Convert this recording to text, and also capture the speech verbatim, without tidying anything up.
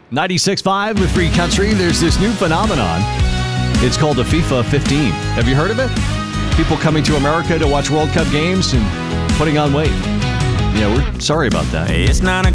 ninety-six point five with Free Country. There's this new phenomenon. It's called the FIFA fifteen. Have you heard of it? People coming to America to watch World Cup games and putting on weight. Yeah, we're sorry about that. It's nine